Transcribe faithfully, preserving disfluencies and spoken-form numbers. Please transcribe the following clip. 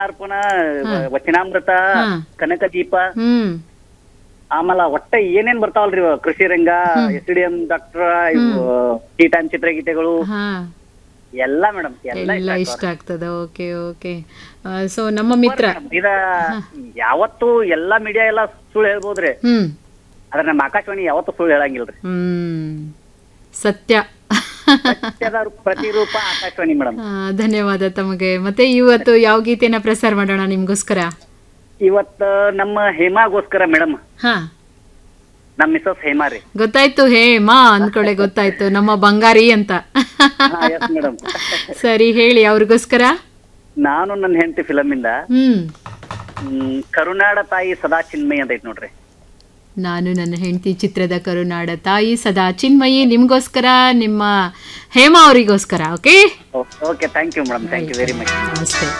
ಅರ್ಪಣ ವಚನಾಮೃತ ಹಾ. ಕನಕ ದೀಪ ಹ್ಮ್ ಆಮೇಲೆ ಒಟ್ಟ ಏನೇನ್ ಬರ್ತಾವಲ್ರಿ ಇವ ಕೃಷಿ ರಂಗ ಎಸ್ ಡಿ ಎಂ ಡಾಕ್ಟರ್ ಇವು ಟೀ ಟೈಮ್ ಚಿತ್ರಗೀತೆಗಳು ಹಾ ಎಲ್ಲಾ ಮೇಡಮ್ ಎಲ್ಲ ಎಲ್ಲ ಇಷ್ಟ ಆಗ್ತದ. Okay okay. ಸೊ ನಮ್ಮ ಮಿತ್ರ ಇದ ಯಾವತ್ತು ಎಲ್ಲಾ ಮೀಡಿಯಾ ಎಲ್ಲಾ ಸುಳ್ಳು ಹೇಳ್ಬೋದ್ರಿ, ಹ್ಮ್ ಆದ್ರೆ ನಮ್ಮ ಆಕಾಶವಾಣಿ ಯಾವತ್ತು ಸುಳ್ಳು ಹೇಳಂಗಿಲ್ರಿ. ಹ್ಮ್ ಸತ್ಯ. ಸತ್ಯದ ಪ್ರತಿರೂಪ ಆಕಾಶವಾಣಿ ಮೇಡಮ್. ಆ, ಧನ್ಯವಾದ ತಮಗೆ. ಮತ್ತೆ ಇವತ್ತು ಯಾವ ಗೀತೆನ ಪ್ರಸಾರ ಮಾಡೋಣ ನಿಮ್ಗೋಸ್ಕರ? ಇವತ್ತ ನಮ್ಮ ಹೇಮಾಗೋಸ್ಕರ ಮೇಡಮ್, ಹಾ ನಮ್ಮ ಮಿಸಸ್ ಹೇಮಾ ರೀ. ಗೊತ್ತಾಯ್ತು, ಹೇ ಮಾ ಅಂದ್ಕೊಳ್ಳೆ ಗೊತ್ತಾಯ್ತು, ನಮ್ಮ ಬಂಗಾರಿ ಅಂತ. ಮೇಡಮ್ ಸರಿ ಹೇಳಿ ಅವ್ರಿಗೋಸ್ಕರ. ನಾನು ನನ್ನ ಹೆಂಡತಿ ಫಿಲಮ್ ಇಂದ ಹ್ಮ್ ಹ್ಮ್, ಕರುನಾಡ ತಾಯಿ ಸದಾ ಚಿನ್ಮಯಿ ಅಂತ ಐತ್ ನೋಡ್ರಿ. ನಾನು ನನ್ನ ಹೆಂಡತಿ ಚಿತ್ರದ ಕರುನಾಡ ತಾಯಿ ಸದಾ ಚಿನ್ಮಯಿ ನಿಮ್ಗೋಸ್ಕರ, ನಿಮ್ಮ ಹೇಮಾ ಅವರಿಗೋಸ್ಕರ. Okay, okay thank you madam, thank you very much. ನಮಸ್ತೆ.